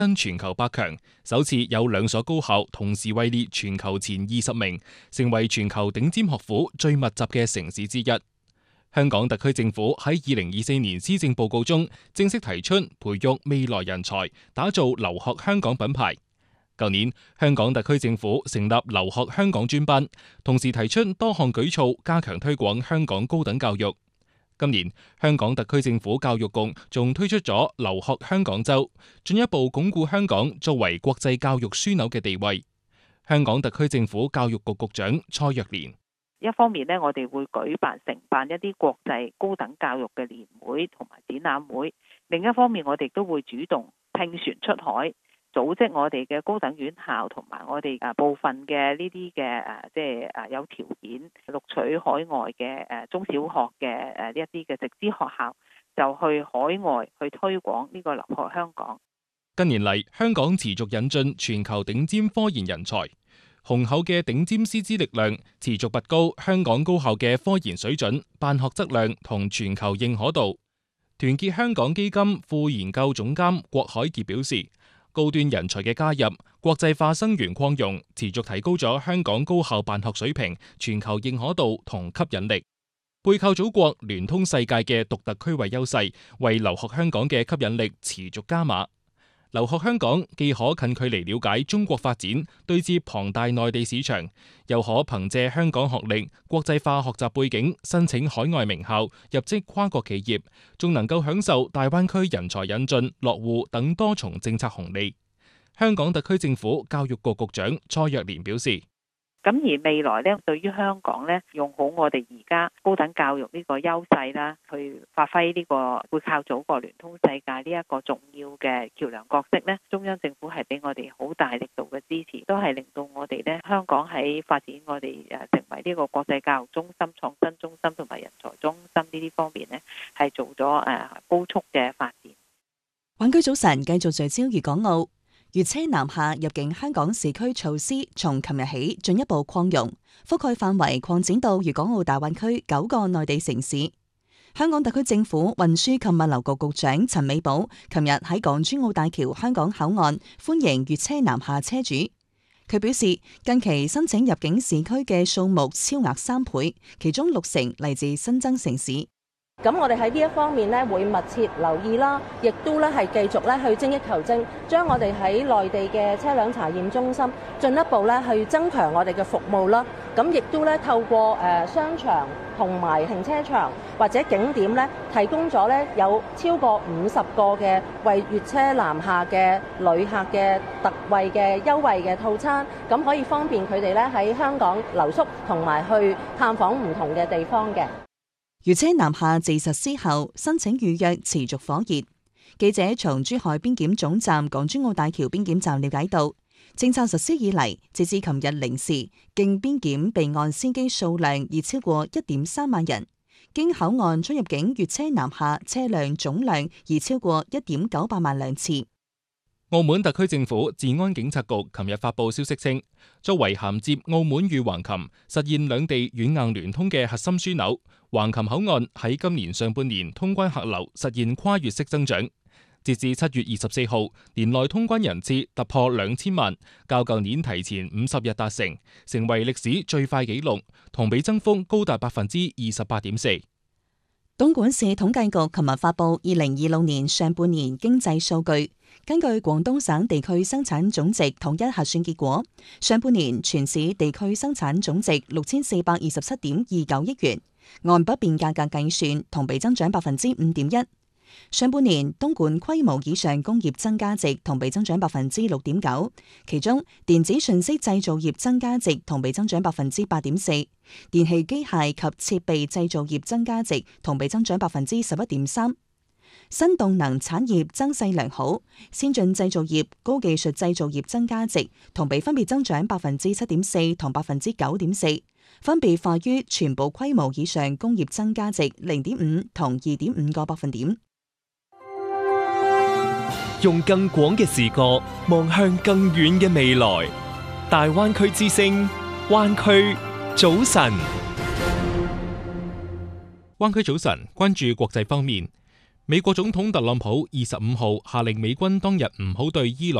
登全球百強，首次有2所高校同時位列全球前20名，成為全球頂尖學府最密集嘅城市之一。香港特區政府喺2024年施政報告中正式提出培育未來人才，打造留學香港品牌。舊年，香港特區政府成立留學香港專班，同時提出多項舉措加強推廣香港高等教育。今年，香港特區政府教育局仲推出咗留學香港周，進一步鞏固香港作為國際教育樞紐嘅地位。香港特區政府教育局局長蔡若蓮： 一方面呢，我哋會承辦一啲國際高等教育嘅年會同埋展覽會；另一方面，我哋都會主動聘船出海，組織我哋嘅高等院校同埋我哋部分嘅呢啲嘅有條件錄取海外嘅中小學嘅一啲嘅直資學校，就去海外去推廣呢個留學香港。 近年嚟，香港持續引進全球頂尖科研人才，雄厚嘅頂尖師資力量持續拔高香港高校嘅科研水準、辦學質量同全球認可度。團結香港基金副研究總監郭海傑表示，高端人才嘅加入、國際化生源擴容，持續提高咗香港高校辦學水平、全球認可度同吸引力。背靠祖國、聯通世界嘅獨特區位優勢，為留學香港嘅吸引力持續加碼。留學香港既可近距離了解中國發展，對接龐大內地市場，又可憑借香港學歷、國際化學習背景，申請海外名校、入職跨國企業，仲能夠享受大灣區人才引進、落戶等多重政策紅利。香港特區政府教育局局長蔡若蓮表示： 咁而未來呢，對於香港呢，用好我哋而家高等教育呢個優勢啦，去發揮呢個背靠祖國、聯通世界呢一個重要嘅橋梁角色呢，中央政府係俾我哋好大力度嘅支持，都係令到我哋呢香港喺發展我哋成為呢個國際教育中心、創新中心同埋人才中心呢啲方面呢，係做咗高速嘅發展。 灣區早晨繼續聚焦粵港澳。粵車南下入境香港市區措施從琴日起進一步擴容，覆蓋範圍擴展到粵港澳大灣區9個內地城市。香港特區政府運輸及物流局局長陳美寶琴日喺港珠澳大橋香港口岸歡迎粵車南下車主。佢表示，近期申請入境市區嘅數目超額3倍，其中60%嚟自新增城市。 咁我哋喺呢一方面咧，會密切留意啦，亦都咧係繼續咧去精益求精，將我哋喺內地嘅車輛查驗中心進一步咧去增強我哋嘅服務啦。咁亦都咧透過商場同埋停車場或者景點咧，提供咗咧有超過50個嘅為粵車南下嘅旅客嘅特惠嘅優惠嘅套餐，咁可以方便佢哋咧喺香港留宿同埋去探訪唔同嘅地方嘅。 粵車南下自實施後，申請預約持續火熱。記者從珠海邊檢總站港珠澳大橋邊檢站了解到，政策實施以嚟，截至琴日零時，經邊檢備案司機數量已超過1.3萬人，經口岸出入境粵車南下車輛總量已超過1.98萬輛次。 澳門特區政府治安警察局琴日發佈消息稱，作為銜接澳門與橫琴，實現兩地軟硬聯通嘅核心樞紐，橫琴口岸喺今年上半年通關客流實現跨越式增長。截至7月24號，年內通關人次突破2000萬，較舊年提前50日達成，成為歷史最快紀錄，同比增幅高達28.4%。 東莞市統計局琴日發佈2026年上半年經濟數據，根據廣東省地區生產總值統一核算結果，上半年全市地區生產總值6427.29億元，按不變價格計算，同比增長5.1%。上半年東莞規模以上工業增加值同比增長6.9%，其中電子信息製造業增加值同比增長8.4%，電氣機械及設備製造業增加值同比增長11.3%。新動能產業增勢良好，先進製造業、高技術製造業增加值同比分別增長7.4%同9.4%，分別快於全部規模以上工業增加值0.5同2.5個百分點。 用更廣嘅視角望向更遠嘅未來，大灣區之聲，灣區早晨。 灣區早晨，關注國際方面。 美國總統特朗普25號下令美軍當日唔好對伊朗